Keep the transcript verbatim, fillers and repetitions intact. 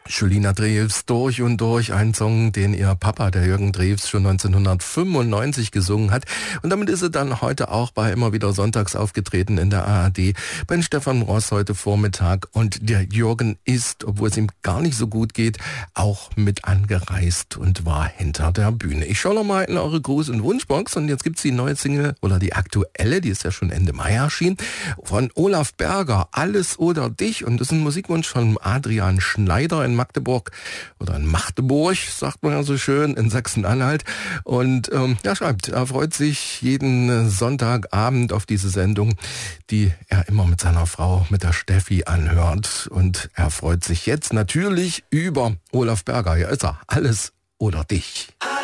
Julina Drews, durch und durch, ein Song, den ihr Papa, der Jürgen Drews, schon neunzehnhundertfünfundneunzig gesungen hat. Und damit ist sie dann heute auch bei immer wieder sonntags aufgetreten in der A R D, bei Stefan Ross heute Vormittag. Und der Jürgen ist, obwohl es ihm gar nicht so gut geht, auch mit angereist und war hinter der Bühne. Ich schaue noch mal in eure Gruß- und Wunschbox und jetzt gibt's die neue Single, oder die aktuelle, die ist ja schon Ende Mai erschienen, von Olaf Berger, Alles oder Dich. Und das ist ein Musikwunsch von Adrian Schneider in Magdeburg oder in Magdeburg, sagt man ja so schön, in Sachsen-Anhalt. Und ähm, er schreibt, er freut sich jeden Sonntagabend auf diese Sendung, die er immer mit seiner Frau, mit der Steffi, anhört. Und er freut sich jetzt natürlich über Olaf Berger. Hier ist er, Alles oder Dich.